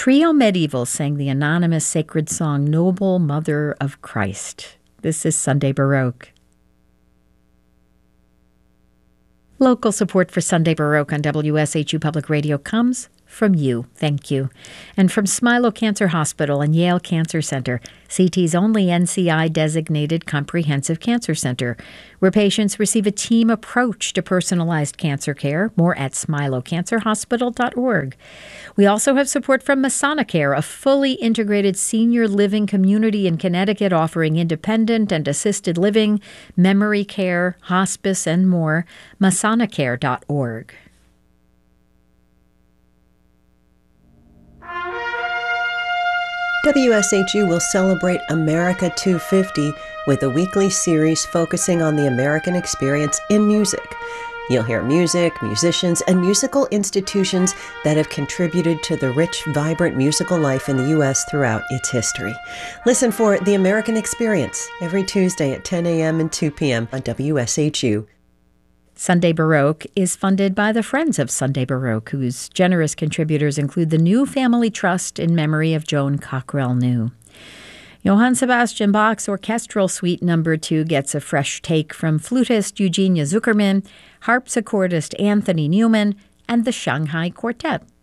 Trio Medieval sang the anonymous sacred song, Noble Mother of Christ. This is Sunday Baroque. Local support for Sunday Baroque on WSHU Public Radio comes from you. Thank you. And from Smilow Cancer Hospital and Yale Cancer Center, CT's only NCI-designated comprehensive cancer center, where patients receive a team approach to personalized cancer care. More at smilowcancerhospital.org. We also have support from Masonacare, a fully integrated senior living community in Connecticut offering independent and assisted living, memory care, hospice, and more. Masonacare.org. WSHU will celebrate America 250 with a weekly series focusing on the American experience in music. You'll hear music, musicians, and musical institutions that have contributed to the rich, vibrant musical life in the U.S. throughout its history. Listen for The American Experience every Tuesday at 10 a.m. and 2 p.m. on WSHU. Sunday Baroque is funded by the Friends of Sunday Baroque, whose generous contributors include the New Family Trust in memory of Joan Cockrell New. Johann Sebastian Bach's Orchestral Suite No. 2 gets a fresh take from flutist Eugenia Zuckerman, harpsichordist Anthony Newman, and the Shanghai Quartet.